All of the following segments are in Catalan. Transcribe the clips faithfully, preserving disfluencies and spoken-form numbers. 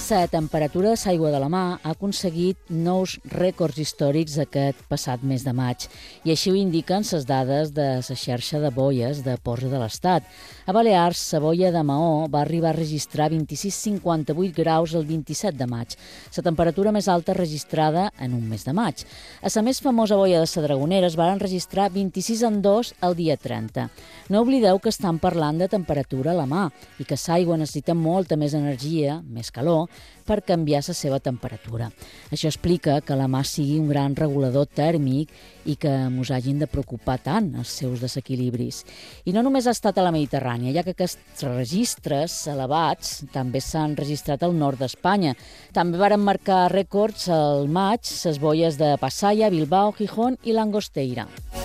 La temperatura de l'aigua de la mà ha aconseguit nous rècords històrics aquest passat mes de maig i així ho indiquen les dades de la xarxa de boies de ports de l'Estat. A Balears, la boia de Maó va arribar a registrar vint-i-sis coma cinquanta-vuit graus el vint-i-set de maig, la temperatura més alta registrada en un mes de maig. A la més famosa boia de la Dragonera es van registrar vint-i-sis coma dos el dia trenta. No oblideu que estan parlant de temperatura a la mà i que l'aigua necessita molta més energia, més calor, per canviar la seva temperatura. Això explica que la mà sigui un gran regulador tèrmic i que ens hagin de preocupar tant els seus desequilibris. I no només ha estat a la Mediterrània, ja que aquests registres elevats també s'han registrat al nord d'Espanya. També varen marcar rècords al maig les boies de Pasaia, Bilbao, Gijón i Langosteira.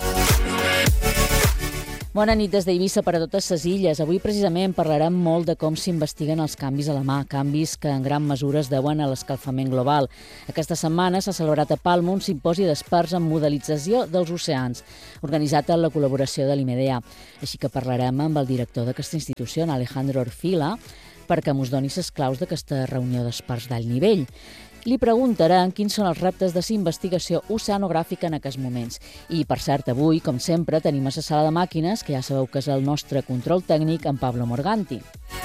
Bona nit des d'Eivissa per a totes les illes. Avui precisament parlarem molt de com s'investiguen els canvis a la mà, canvis que en gran mesura es deuen a l'escalfament global. Aquesta setmana s'ha celebrat a Palma un simposi d'experts en modelització dels oceans, organitzat amb la col·laboració de l'IMEDEA. Així que parlarem amb el director d'aquesta institució, Alejandro Orfila, perquè ens doni les claus d'aquesta reunió d'experts d'alt nivell. Li preguntarem quins són els reptes de la investigació oceanogràfica en aquests moments. I, per cert, avui, com sempre, tenim a la sala de màquines, que ja sabeu que és el nostre control tècnic, en Pablo Morganti.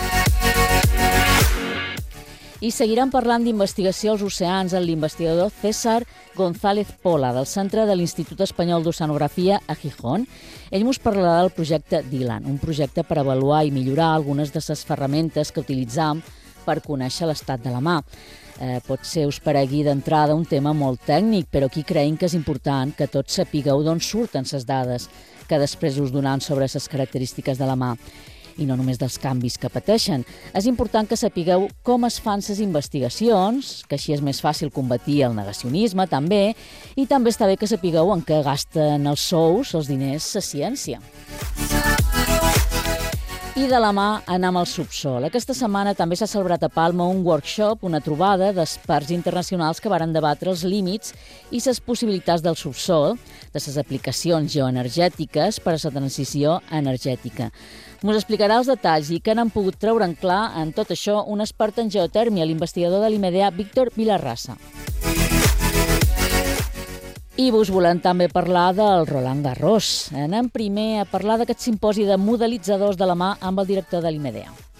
I seguirem parlant d'investigació als oceans amb l'investigador César González Pola, del Centre de l'Institut Espanyol d'Oceanografia a Gijón. Ell ens parlarà del projecte DILAN, un projecte per avaluar i millorar algunes de les ferramentes que utilitzam per conèixer l'estat de la mà. Eh, potser us paregui d'entrada un tema molt tècnic, però aquí creiem que és important que tots sapigueu d'on surten les dades que després us donaran sobre les característiques de la mà i no només dels canvis que pateixen. És important que sapigueu com es fan les investigacions, que així és més fàcil combatir el negacionisme també, i també està bé que sapigueu en què gasten els sous, els diners, la ciència. I de la mà anem al subsol. Aquesta setmana també s'ha celebrat a Palma un workshop, una trobada d'experts internacionals que varen debatre els límits i les possibilitats del subsol, de les aplicacions geoenergètiques per a la transició energètica. Ens explicarà els detalls i què n'han pogut treure en clar en tot això un expert en geotèrmia, l'investigador de l'IMEDEA, Víctor Vilarrasa. I vos volem també parlar del Roland Garros. Anem primer a parlar d'aquest simposi de modelitzadors de la mà amb el director de l'IMEDEA.